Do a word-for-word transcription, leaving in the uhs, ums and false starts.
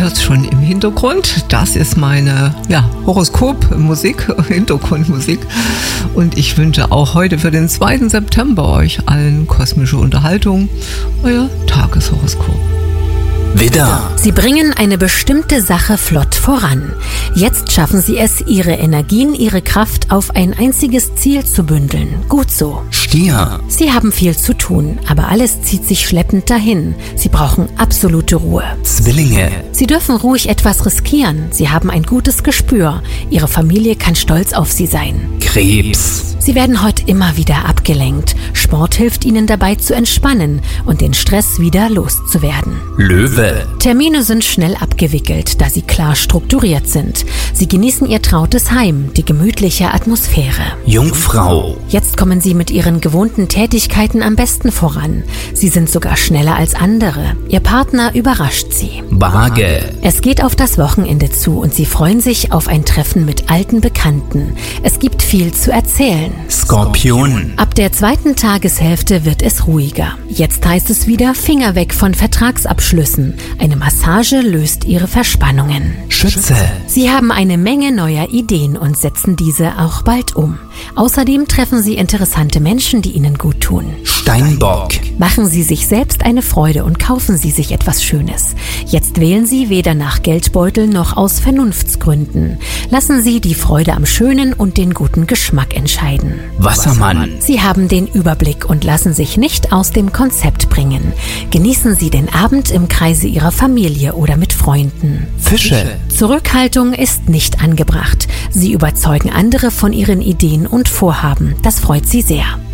hört es schon im Hintergrund. Das ist meine ja, Horoskop-Musik, Hintergrundmusik. Und ich wünsche auch heute für den zweiten September euch allen kosmische Unterhaltung. Euer Tageshoroskop. Widder. Sie bringen eine bestimmte Sache flott voran. Jetzt schaffen Sie es, Ihre Energien, Ihre Kraft auf ein einziges Ziel zu bündeln. Gut so. Stier. Sie haben viel zu tun, aber alles zieht sich schleppend dahin. Sie brauchen absolute Ruhe. Zwillinge. Sie dürfen ruhig etwas riskieren. Sie haben ein gutes Gespür. Ihre Familie kann stolz auf Sie sein. Krebs. Sie werden heute immer wieder abgelenkt. Sport hilft Ihnen dabei zu entspannen und den Stress wieder loszuwerden. Löwe. Termine sind schnell abgewickelt, da sie klar strukturiert sind. Sie genießen Ihr trautes Heim, die gemütliche Atmosphäre. Jungfrau. Jetzt kommen Sie mit Ihren gewohnten Tätigkeiten am besten voran. Sie sind sogar schneller als andere. Ihr Partner überrascht Sie. Waage. Es geht auf das Wochenende zu und Sie freuen sich auf ein Treffen mit alten Bekannten. Es gibt viel zu erzählen. Skorpion. Ab der zweiten Tageshälfte wird es ruhiger. Jetzt heißt es wieder Finger weg von Vertragsabschlüssen. Eine Massage löst Ihre Verspannungen. Schütze. Sie haben eine Menge neuer Ideen und setzen diese auch bald um. Außerdem treffen Sie interessante Menschen, die Ihnen gut tun. Steinbock. Machen Sie sich selbst eine Freude und kaufen Sie sich etwas Schönes. Jetzt wählen Sie weder nach Geldbeutel noch aus Vernunftsgründen. Lassen Sie die Freude am Schönen und den guten Geschmack entscheiden. Wassermann. Sie haben den Überblick und lassen sich nicht aus dem Konzept bringen. Genießen Sie den Abend im Kreise Ihrer Familie oder mit Freunden. Fische. Zurückhaltung ist nicht angebracht. Sie überzeugen andere von Ihren Ideen und Vorhaben. Das freut Sie sehr.